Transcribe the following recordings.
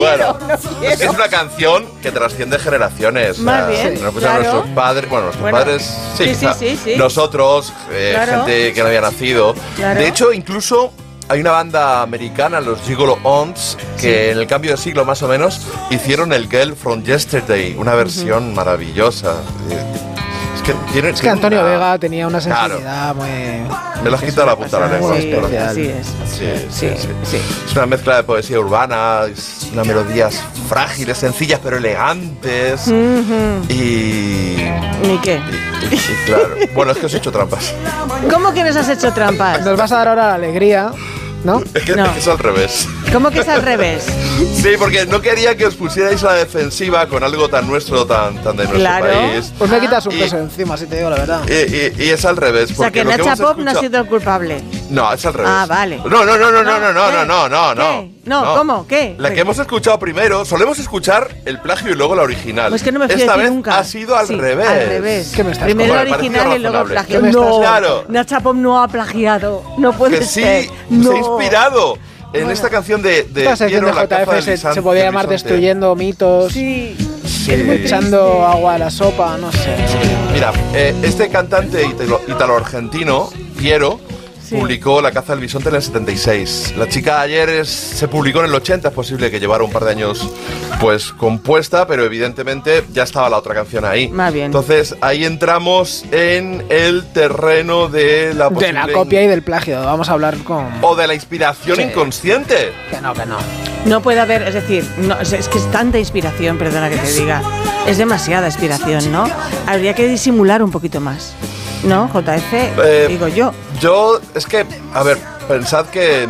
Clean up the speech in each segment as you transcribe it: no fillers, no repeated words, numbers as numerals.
Bueno, no quiero. es una canción que trasciende generaciones. Más bien, Nos claro. nuestros padres, nuestros padres, sí. nosotros, Claro. gente que no había nacido. Claro. De hecho, incluso hay una banda americana, los Gigolo Ons, que en el cambio de siglo más o menos hicieron el Girl from Yesterday, una versión maravillosa. Es que Antonio Vega tenía una sensibilidad muy... Me lo has quitado la punta de la lengua. muy especial. Así es. Sí. Es una mezcla de poesía urbana, es unas melodías frágiles, sencillas pero elegantes. Y qué? y claro. Bueno, es que os he hecho trampas. ¿Cómo que nos has hecho trampas? Nos vas a dar ahora la alegría, ¿no? Es que, No. es que es al revés. ¿Cómo que es al revés? Sí, porque no quería que os pusierais a la defensiva con algo tan nuestro, tan de nuestro Claro. país. Pues me quitas un Y- peso encima, si te digo la verdad. Y es al revés. O sea, que porque lo Nacha hemos Pop no ha escuchado- sido el culpable. No, es al revés. Ah, vale. No. ¿Qué? No, ¿cómo? ¿Qué? La que hemos escuchado primero, solemos escuchar el plagio y luego la original. Pues que no me fío Esta de ti vez nunca. ha sido al Sí, revés. Al revés. ¿Qué me estás Primero contando? el original Me y luego el parece plagio. ¿Qué me estás- No, Claro. Nacha Pop no ha plagiado. No puede Que sí, ser. se No. ha inspirado en esta canción de Esta sección Piero, de la caza JF del se podía llamar bisonte. Destruyendo mitos, Sí. Sí. echando agua a la sopa, no sé. Mira, este cantante italo-argentino, Piero, Sí. publicó La caza del bisonte en el 76. La chica de ayer se publicó en el 80, es posible que llevara un par de años pues compuesta, pero evidentemente ya estaba la otra canción ahí. Más bien. Entonces ahí entramos en el terreno de la De posible la copia y del plagio, vamos a hablar con... o de la inspiración Sí. inconsciente. Que no. No puede haber, es decir, no, es que es tanta inspiración, perdona que te diga. Es demasiada inspiración, ¿no? Habría que disimular un poquito más. ¿No, JF? Digo yo. Yo, es que, a ver, pensad que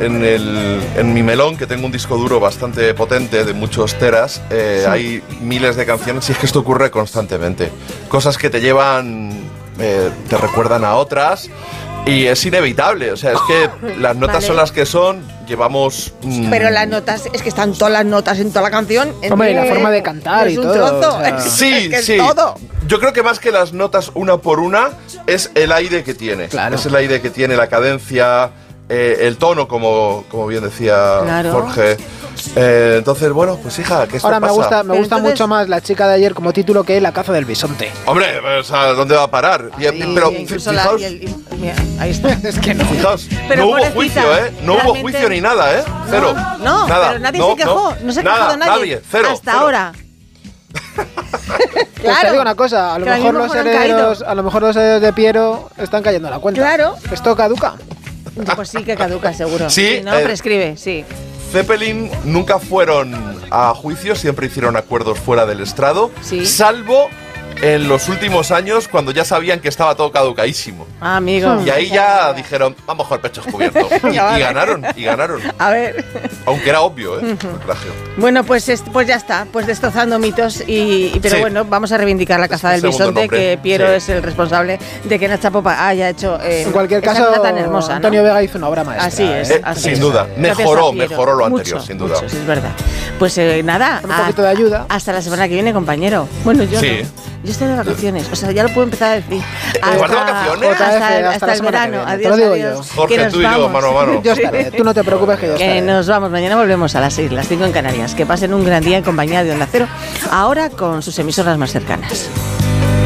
en mi melón, que tengo un disco duro bastante potente de muchos teras, hay miles de canciones y es que esto ocurre constantemente. Cosas que te llevan, te recuerdan a otras y es inevitable. O sea, es que las notas Vale. son las que son, llevamos... Pero las notas, es que están todas las notas en toda la canción. Hombre, y la forma de cantar es y un todo, trozo. o sea. Sí, Es que es sí. todo. Yo creo que más que las notas una por una es el aire que tiene. Claro. Es el aire que tiene, la cadencia, el tono, como bien decía Claro. Jorge. Entonces, bueno, pues hija, que esto Ahora pasa. me gusta Pero entonces- mucho más La chica de ayer como título que La caza del bisonte. Hombre, o sea, ¿dónde va a parar? Pero Incluso fijaos, mira, ahí está. Es que no. fijaos, Pero no hubo pobrecita, juicio, ¿eh? No hubo realmente- juicio ni nada, ¿eh? Cero. No, nada. pero nadie se quejó. No se ha quejado nada, nadie. Cero. Hasta cero. ahora. Pues te digo una cosa, a lo que ahora mejor mismo los han herederos, caído. a lo mejor los herederos de Piero están cayendo a la cuenta. Claro. Esto caduca. Pues sí que caduca, seguro. Sí, no, prescribe, sí. Zeppelin nunca fueron a juicio, siempre hicieron acuerdos fuera del estrado, Sí. salvo en los últimos años cuando ya sabían que estaba todo caducaísimo. Ah, amigo. Y ahí ya dijeron, vamos con el pecho descubierto. Y ganaron, y ganaron. A ver. Aunque era obvio, ¿eh? El plagio. Bueno, pues ya está, pues destrozando mitos pero Sí. bueno, vamos a reivindicar la caza Es del el segundo bisonte, nombre. que Piero Sí. es el responsable de que Nacha Popa haya hecho En cualquier esa caso, nota tan hermosa, ¿no? Antonio Vega hizo una obra maestra. Así es, así sin es. duda. Gracias Mejoró a Piero. lo anterior, Mucho, sin duda. mucho, sí, es verdad. Pues nada, Con un poquito de ayuda. hasta la semana que viene, compañero. Bueno, yo Sí. no. Yo estoy de vacaciones, o sea, ya lo puedo empezar a decir. ¿Vas de vacaciones? JF, Hasta la el semana que verano. viene, te Adiós, lo digo adiós. yo. Jorge, Que nos tú y yo, vamos. mano a mano. Yo estaré, tú no te preocupes que yo Que estaré. nos vamos, mañana volvemos a las 6, las 5 en Canarias. Que pasen un gran día en compañía de Onda Cero, ahora con sus emisoras más cercanas.